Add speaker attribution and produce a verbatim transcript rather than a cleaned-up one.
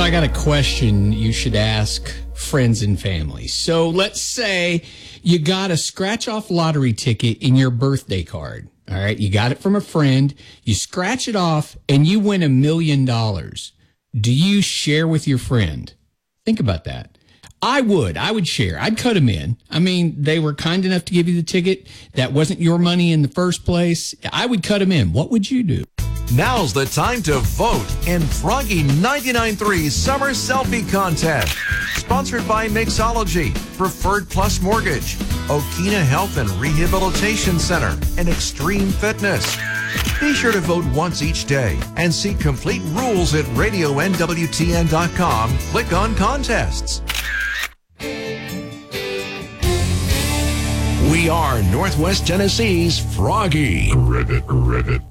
Speaker 1: So I got a question you should ask friends and family. So let's say you got a scratch-off lottery ticket in your birthday card. All right, you got it from a friend. You scratch it off and you win a million dollars. Do you share with your friend? Think about that. I would. I would share. I'd cut them in. I mean, they were kind enough to give you the ticket. That wasn't your money in the first place. I would cut them in. What would you do?
Speaker 2: Now's the time to vote in Froggy ninety-nine point three Summer Selfie Contest. Sponsored by Mixology, Preferred Plus Mortgage, Okina Health and Rehabilitation Center, and Extreme Fitness. Be sure to vote once each day and see complete rules at radio N W T N dot com. Click on contests. We are Northwest Tennessee's Froggy.
Speaker 3: Reddit, Reddit.